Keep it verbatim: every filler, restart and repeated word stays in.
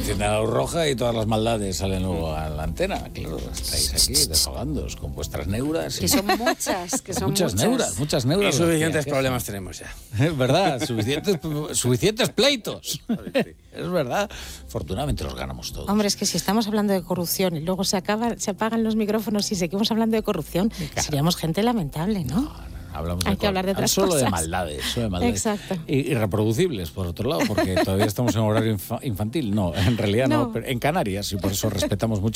enciende la luz roja y todas las maldades salen luego a la antena. Claro, estáis aquí desahogándoos con vuestras neuras. Y... Que son muchas, que son muchas. Muchas muchas. neuras, muchas neuras. Y suficientes problemas tenemos ya. Es verdad, suficientes, suficientes pleitos. Es verdad. Afortunadamente los ganamos todos. Hombre, es que si estamos hablando de corrupción y luego se acaba, se apagan los micrófonos y seguimos hablando de corrupción, claro, seríamos gente lamentable, ¿no? No, no. Hablamos Hay de que hablar de otras solo cosas. de maldades, solo de maldades. Exacto. Y, y reproducibles, por otro lado, porque todavía estamos en horario infa- infantil. No, en realidad no, No. pero en Canarias, y por eso respetamos mucho